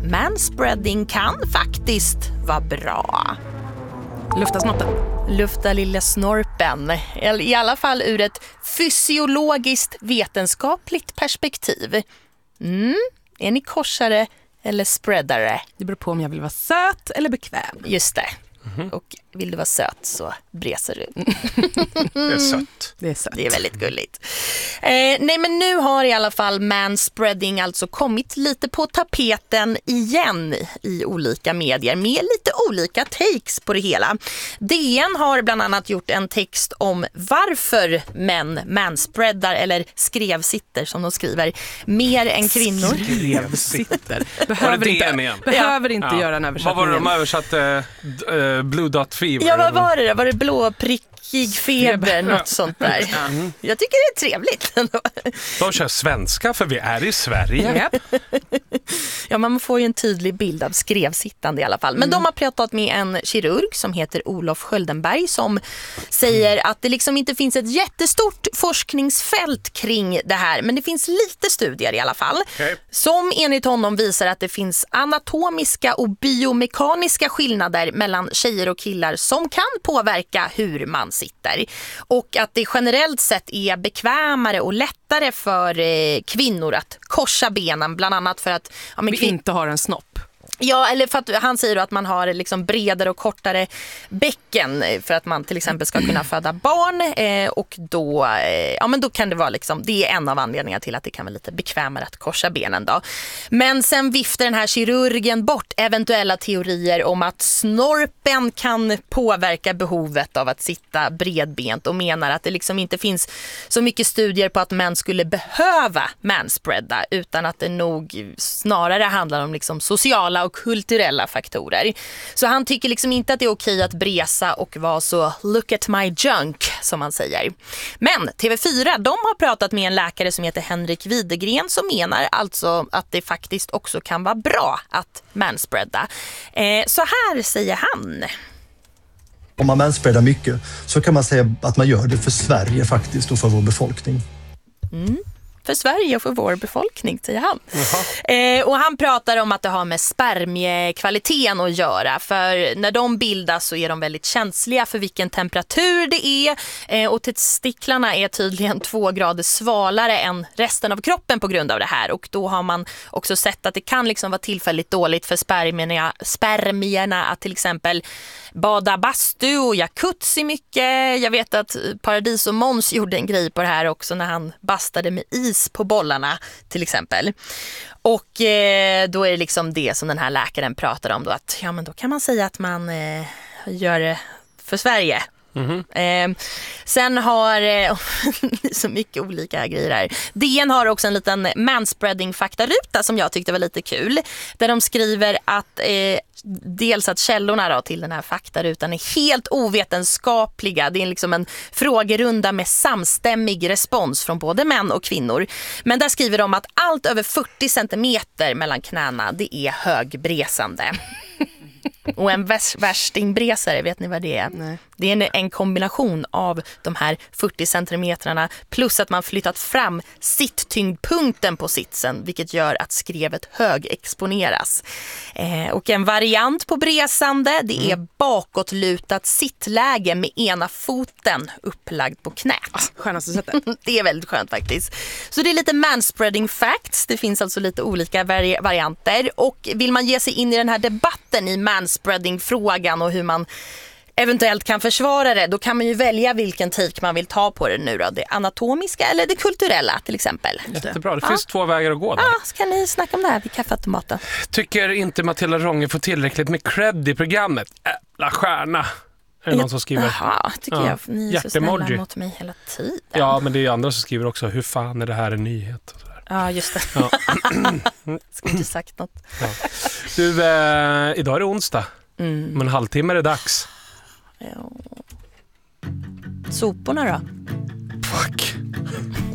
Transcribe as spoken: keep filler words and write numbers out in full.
manspreading kan faktiskt vara bra. Lufta snoppen. Lufta lilla snorpen. I alla fall ur ett fysiologiskt vetenskapligt perspektiv. Mm. Är ni korsare eller spreadare? Det beror på om jag vill vara söt eller bekväm. Just det. Mm-hmm. Och vill du vara söt så breser du. Det är sött. Det är sött. Det är väldigt gulligt. Eh, nej men nu har i alla fall manspreading alltså kommit lite på tapeten igen i olika medier med lite olika takes på det hela. D N har bland annat gjort en text om varför män manspreadar eller skrevsitter som de skriver mer än kvinnor. Skrevsitter. Behöver inte, behöver inte ja. göra en översättning. Vad var det de översatte? Uh, Blue Dot Fever? Ja, vad var det? Var det blåprickig feber? Något sånt där. Mm. Jag tycker det är trevligt. De kör svenska för vi är i Sverige. Ja, man får ju en tydlig bild av skrevsittande i alla fall. Men mm. de har pratat med en kirurg som heter Olof Sköldenberg som säger att det liksom inte finns ett jättestort forskningsfält kring det här. Men det finns lite studier i alla fall. Okay. Som enligt honom visar att det finns anatomiska och biomekaniska skillnader mellan tjejer och killar som kan påverka hur man sitter. Och att det generellt sett är bekvämare och lättare för eh, kvinnor att korsa benen, bland annat för att ja, men kvin- vi inte har en snopp. Ja, eller för att han säger att man har liksom bredare och kortare bäcken för att man till exempel ska kunna föda barn eh, och då, eh, ja, men då kan det vara liksom, det är en av anledningarna till att det kan vara lite bekvämare att korsa benen då. Men sen viftar den här kirurgen bort eventuella teorier om att snorpen kan påverka behovet av att sitta bredbent och menar att det liksom inte finns så mycket studier på att män skulle behöva manspreada utan att det nog snarare handlar om liksom sociala och kulturella faktorer. Så han tycker liksom inte att det är okej att bresa och vara så look at my junk som man säger. Men T V fyra, de har pratat med en läkare som heter Henrik Widegren som menar alltså att det faktiskt också kan vara bra att manspreada. Eh, så här säger han. Om man manspreadar mycket så kan man säga att man gör det för Sverige faktiskt och för vår befolkning. Mm. För Sverige och för vår befolkning, säger han. Eh, och han pratar om att det har med spermiekvaliteten att göra. För när de bildas så är de väldigt känsliga för vilken temperatur det är. Eh, och testiklarna är tydligen två grader svalare än resten av kroppen på grund av det här. Och då har man också sett att det kan liksom vara tillfälligt dåligt för spermierna, spermierna att till exempel bada bastu och jacuzzi mycket. Jag vet att Paradis och Måns gjorde en grej på det här också när han bastade med is på bollarna till exempel. Och eh, då är det liksom det som den här läkaren pratar om då, att ja men då kan man säga att man eh, gör det för Sverige. Mm-hmm. Eh, sen har eh, så mycket olika grejer här. D N har också en liten manspreading-faktaruta som jag tyckte var lite kul. Där de skriver att eh, dels att källorna då till den här faktarutan är helt ovetenskapliga. Det är liksom en frågerunda med samstämmig respons från både män och kvinnor. Men där skriver de att allt över fyrtio centimeter mellan knäna, det är högbresande. Och en värstingbresare, vet ni vad det är? Nej. Det är en, en kombination av de här fyrtio centimetrarna plus att man flyttat fram sitttyngdpunkten på sitsen, vilket gör att skrevet högexponeras. Eh, och en variant på bresande, det är mm. bakåtlutat sittläge med ena foten upplagd på knät. Ah, skönaste sättet. Det är väldigt skönt faktiskt. Så det är lite manspreading facts. Det finns alltså lite olika vari- varianter. Och vill man ge sig in i den här debatten i manspreading-frågan och hur man eventuellt kan försvara det, då kan man ju välja vilken take man vill ta på det nu då. Det anatomiska eller det kulturella till exempel. Jättebra, det finns ja. två vägar att gå där. Ja, så kan ni snacka om det här vid kaffeautomaten. Tycker inte Matilda Ronge får tillräckligt med cred i programmet. Äppla stjärna. Är det någon som skriver? Jaha, tycker ja. jag. Ni är så snälla mot mig hela tiden. Ja, men det är ju andra som skriver också. Hur fan är det här en nyhet? Och så där. Ja, just det. Ja. Ska inte sagt något. Ja. Du, eh, idag är det onsdag. Mm. Men en halvtimme är det dags. Ja. Soporna då? Fuck.